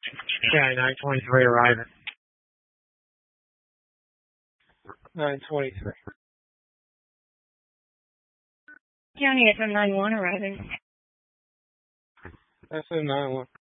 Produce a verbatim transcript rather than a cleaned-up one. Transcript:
Yeah, nine twenty-three arriving. nine twenty-three. County F M nine one arriving. F M nine one.